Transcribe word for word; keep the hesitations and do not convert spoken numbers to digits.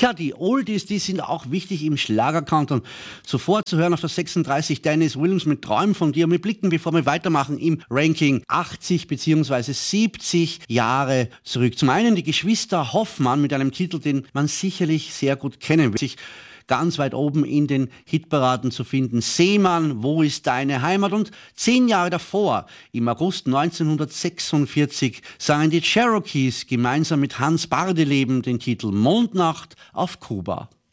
Tja, die Oldies, die sind auch wichtig im Schlagerkanton. Zuvor zu hören auf der sechsunddreißig Dennis Williams mit Träumen von dir. Und wir blicken, bevor wir weitermachen, im Ranking achtzig bzw. siebzig Jahre zurück. Zum einen die Geschwister Hoffmann mit einem Titel, den man sicherlich sehr gut kennen wird. Sich ganz weit oben in den Hitparaden zu finden. Seemann, wo ist deine Heimat? Und zehn Jahre davor, im August neunzehnhundertsechsundvierzig, sangen die Cherokees gemeinsam mit Hans Bardeleben den Titel Mondnacht auf Kuba.